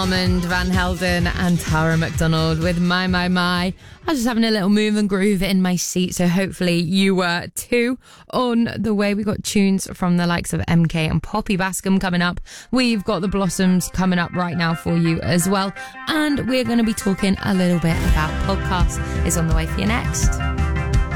Armand Van Helden and Tara McDonald with My. I was just having a little move and groove in my seat, so hopefully you were too. On the way, we got tunes from the likes of MK and Poppy Bascom coming up. We've got the Blossoms coming up right now for you as well. And we're going to be talking a little bit about podcasts. Is on the way for you next.